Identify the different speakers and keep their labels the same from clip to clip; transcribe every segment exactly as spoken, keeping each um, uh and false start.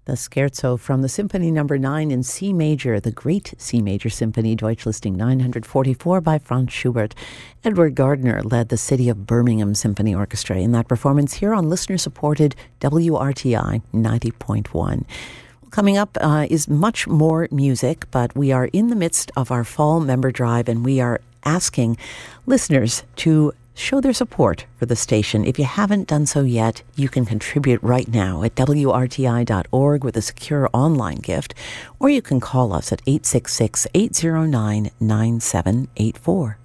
Speaker 1: The Scherzo from the Symphony Number nine in C Major, the Great C Major Symphony, Deutschlisting nine forty-four by Franz Schubert. Edward Gardner led the City of Birmingham Symphony Orchestra in that performance here on listener-supported W R T I ninety point one. Coming up uh, is much more music, but we are in the midst of our fall member drive, and we are asking listeners to show their support for the station. If you haven't done so yet, you can contribute right now at W R T I dot org with a secure online gift, or you can call us at eight six six, eight zero nine, nine seven eight four.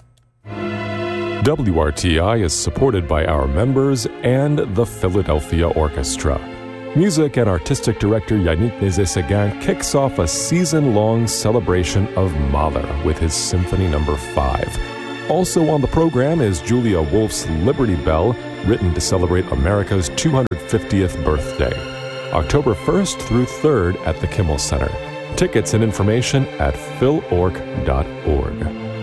Speaker 2: W R T I is supported by our members and the Philadelphia Orchestra. Music and artistic director Yannick Nézet-Séguin kicks off a season-long celebration of Mahler with his Symphony Number five. Also on the program is Julia Wolf's Liberty Bell, written to celebrate America's two hundred fiftieth birthday. October first through third at the Kimmel Center. Tickets and information at phil org dot org.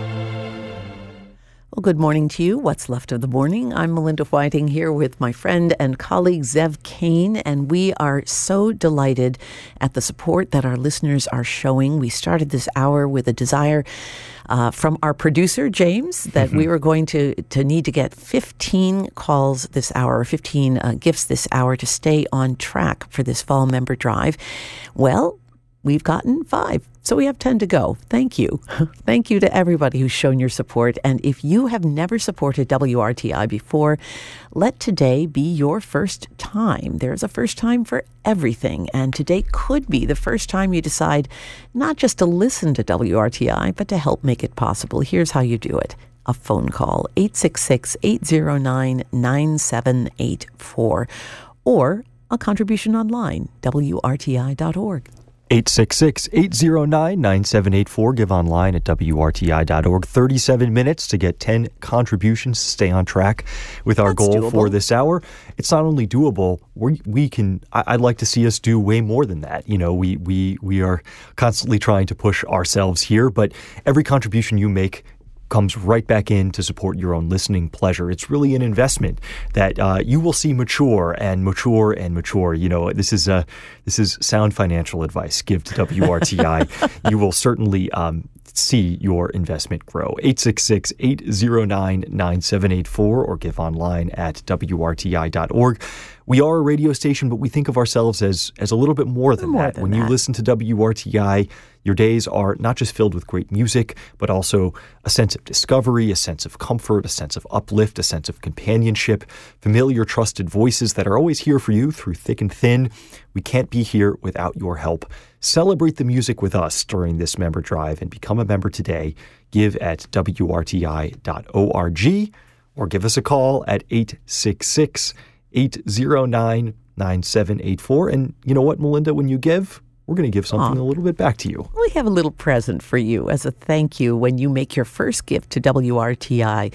Speaker 1: Well, good morning to you. What's left of the morning? I'm Melinda Whiting here with my friend and colleague Zev Kane, and we are so delighted at the support that our listeners are showing. We started this hour with a desire uh, from our producer, James, that mm-hmm. we were going to, to need to get fifteen calls this hour, or fifteen uh, gifts this hour to stay on track for this fall member drive. Well, we've gotten five. So we have ten to go. Thank you. Thank you to everybody who's shown your support. And if you have never supported W R T I before, let today be your first time. There's a first time for everything. And today could be the first time you decide not just to listen to W R T I, but to help make it possible. Here's how you do it. A phone call, eight six six, eight zero nine, nine seven eight four, or a contribution online, W R T I dot org.
Speaker 3: eight six six, eight zero nine, nine seven eight four. Give online at W R T I dot org. thirty-seven minutes to get ten contributions to stay on track with our
Speaker 1: That's
Speaker 3: goal
Speaker 1: doable.
Speaker 3: for this hour. It's not only doable, we we can. I, I'd like to see us do way more than that. You know, we we we are constantly trying to push ourselves here, but every contribution you make comes right back in to support your own listening pleasure. It's really an investment that uh, you will see mature and mature and mature. You know, this is a this is sound financial advice. Give to W R T I. You will certainly um, see your investment grow. eight six six, eight zero nine, nine seven eight four, or give online at W R T I dot org. We are a radio station, but we think of ourselves as as a little bit more than
Speaker 1: more
Speaker 3: that.
Speaker 1: Than
Speaker 3: when
Speaker 1: that.
Speaker 3: you listen to W R T I, your days are not just filled with great music, but also a sense of discovery, a sense of comfort, a sense of uplift, a sense of companionship, familiar, trusted voices that are always here for you through thick and thin. We can't be here without your help. Celebrate the music with us during this member drive and become a member today. Give at W R T I dot org or give us a call at eight six six, eight zero nine, nine seven eight four. And you know what, Melinda, when you give, we're going to give something
Speaker 1: Aww.
Speaker 3: a little bit back to you.
Speaker 1: We have a little present for you as a thank you when you make your first gift to W R T I.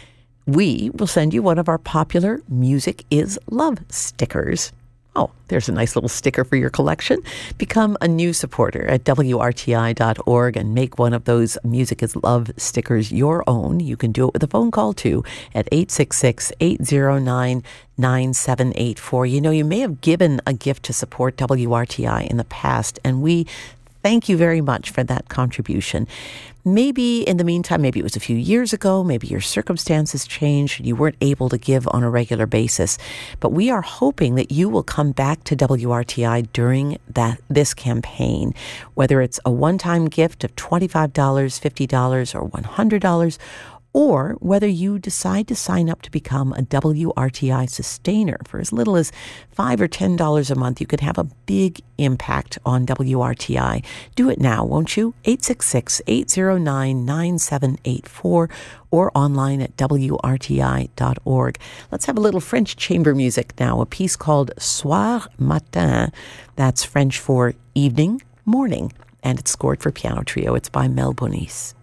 Speaker 1: We will send you one of our popular Music is Love stickers. Oh, there's a nice little sticker for your collection. Become a new supporter at W R T I dot org and make one of those Music is Love stickers your own. You can do it with a phone call too at eight six six, eight zero nine, nine seven eight four. You know, you may have given a gift to support W R T I in the past, and we thank you very much for that contribution. Maybe in the meantime, maybe it was a few years ago, maybe your circumstances changed and you weren't able to give on a regular basis. But we are hoping that you will come back to W R T I during that this campaign, whether it's a one-time gift of twenty-five dollars, fifty dollars, or one hundred dollars, or whether you decide to sign up to become a W R T I sustainer for as little as five or ten dollars a month. You could have a big impact on W R T I. Do it now, won't you? eight six six, eight zero nine, nine seven eight four or online at W R T I dot org. Let's have a little French chamber music now, a piece called Soir Matin. That's French for evening, morning, and it's scored for piano trio. It's by Mel Bonis.